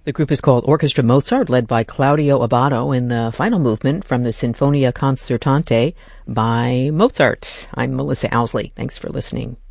The group is called Orchestra Mozart, led by Claudio Abbado, in the final movement from the Sinfonia Concertante by Mozart. I'm Melissa Owsley. Thanks for listening.